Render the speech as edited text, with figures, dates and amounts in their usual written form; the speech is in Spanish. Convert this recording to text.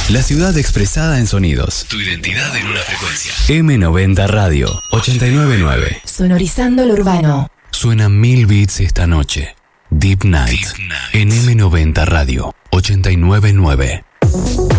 La ciudad expresada en sonidos. Tu identidad en una frecuencia. M90 Radio 899. Sonorizando lo urbano. Suenan 1000 beats esta noche. Deep Night. En M90 Radio 899.